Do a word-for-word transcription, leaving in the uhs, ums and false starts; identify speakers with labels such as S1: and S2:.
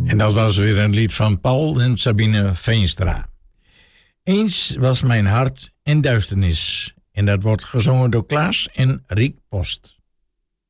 S1: En dat was weer een lied van Paul en Sabine Veenstra. Eens was mijn hart in duisternis. En dat wordt gezongen door Klaas en Riek Post.